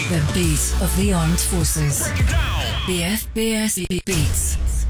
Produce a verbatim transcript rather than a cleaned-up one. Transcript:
The beat of the armed forces. Break it down. B F B S Beats.